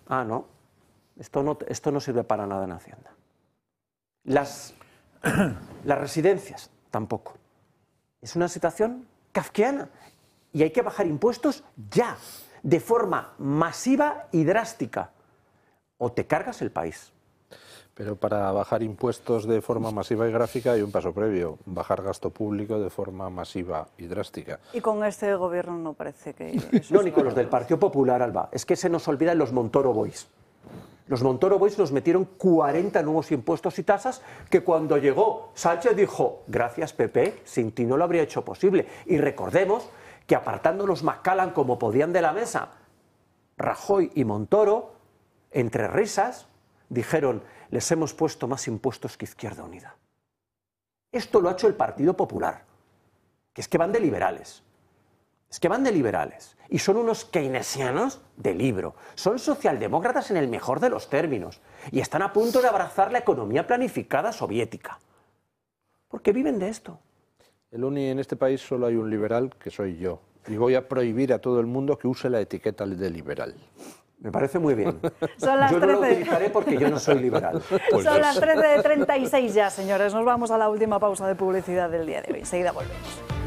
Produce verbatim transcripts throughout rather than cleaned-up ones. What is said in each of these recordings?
Ah, no, esto no, esto no sirve para nada en Hacienda. Las, las residencias, tampoco. Es una situación kafkiana y hay que bajar impuestos ya, de forma masiva y drástica, o te cargas el país. Pero para bajar impuestos de forma masiva y gráfica hay un paso previo, bajar gasto público de forma masiva y drástica. Y con este gobierno no parece que... Eso no, ni con los del Partido Popular, Alba. Es que se nos olvidan los Montoro Boys. Los Montoro Boys nos metieron cuarenta nuevos impuestos y tasas que cuando llegó Sánchez dijo, gracias P P, sin ti no lo habría hecho posible. Y recordemos que apartando los Macallan como podían de la mesa, Rajoy y Montoro, entre risas, dijeron, les hemos puesto más impuestos que Izquierda Unida. Esto lo ha hecho el Partido Popular, que es que van de liberales. Es que van de liberales. Y son unos keynesianos de libro. Son socialdemócratas en el mejor de los términos. Y están a punto de abrazar la economía planificada soviética. Porque viven de esto. El Uni, en este país solo hay un liberal, que soy yo. Y voy a prohibir a todo el mundo que use la etiqueta de liberal. Me parece muy bien. Son las yo no trece... lo utilizaré porque yo no soy liberal. Pues son las trece treinta y seis ya, señores. Nos vamos a la última pausa de publicidad del día de hoy. Enseguida volvemos.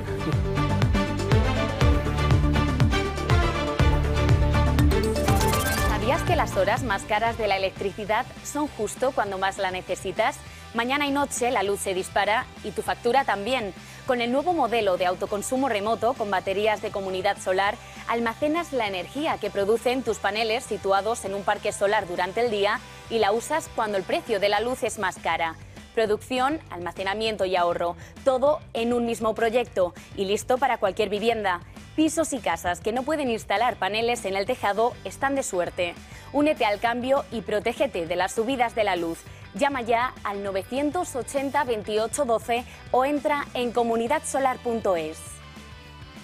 ¿Sabías que las horas más caras de la electricidad son justo cuando más la necesitas? Mañana y noche la luz se dispara y tu factura también. Con el nuevo modelo de autoconsumo remoto con baterías de comunidad solar, almacenas la energía que producen tus paneles situados en un parque solar durante el día y la usas cuando el precio de la luz es más cara. Producción, almacenamiento y ahorro, todo en un mismo proyecto y listo para cualquier vivienda. Pisos y casas que no pueden instalar paneles en el tejado están de suerte. Únete al cambio y protégete de las subidas de la luz. Llama ya al novecientos ochenta veintiocho doce o entra en comunidad solar punto es.